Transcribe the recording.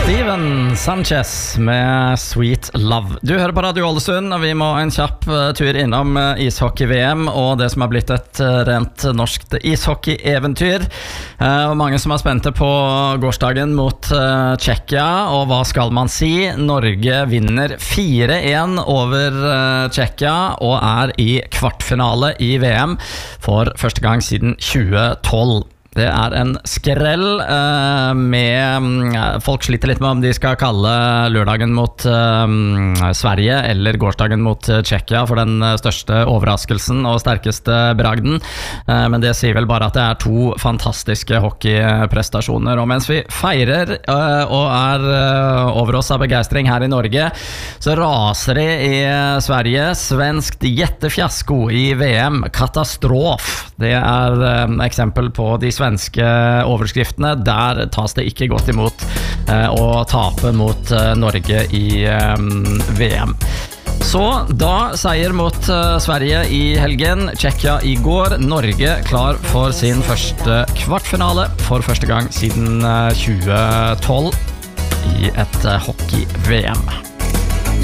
Steven Sanchez med Sweet Love. Du hører på Radio Ålesund, og vi må en kjapp tur innom ishockey-VM og det som har blitt et rent norsk ishockey-eventyr. Og mange som er spente på gårsdagen mot Tsjekkia, og hva skal man si? Norge vinner 4-1 over Tsjekkia og er i kvartfinale i VM for første gang siden 2012. Det er en skrell med folk sliter litt med om de skal kalle lørdagen mot Sverige eller gårsdagen mot Tsjekkia for den største overraskelsen og sterkeste bragden. Men det sier vel bare at det er to fantastiske hockeyprestasjoner. Og mens vi feirer og er over oss av begeistring her i Norge, så raser det i Sverige. Svensk jättefiasko i VM. Katastrof. Det er eksempel på de svenske overskriftene. Der tas det ikke godt imot å tape mot Norge i VM. Så da seier mot Sverige i helgen, Tsjekkia i går. Norge klar for sin første kvartfinale for første gang siden 2012 i et hockey-VM.